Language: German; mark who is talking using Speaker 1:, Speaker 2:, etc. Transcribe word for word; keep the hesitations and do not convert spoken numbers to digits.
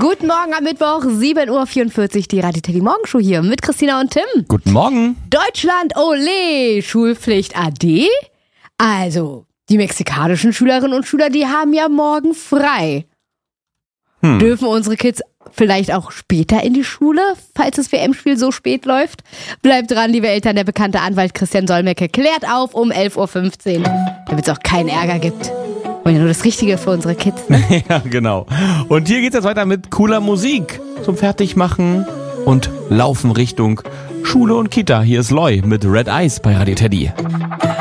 Speaker 1: Guten Morgen am Mittwoch, sieben Uhr vierundvierzig, die Radio Teddy Morgenshow hier mit Christina und Tim.
Speaker 2: Guten Morgen.
Speaker 1: Deutschland, ole, Schulpflicht A D? Also, die mexikanischen Schülerinnen und Schüler, die haben ja morgen frei. Hm. Dürfen unsere Kids vielleicht auch später in die Schule, falls das W M-Spiel so spät läuft? Bleibt dran, liebe Eltern, der bekannte Anwalt Christian Solmecke klärt auf um elf Uhr fünfzehn, damit es auch keinen Ärger gibt. Und ja nur das Richtige für unsere Kids. Ne?
Speaker 2: Ja, genau. Und hier geht's jetzt weiter mit cooler Musik zum Fertigmachen und Laufen Richtung Schule und Kita. Hier ist Loy mit Red Eyes bei Radio Teddy.